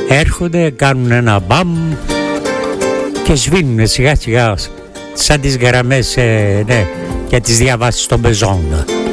έρχονται, κάνουν ένα μπαμ και σβήνουν σιγά σιγά σαν τις γραμμές, ναι, για τις διαβάσεις των πεζών.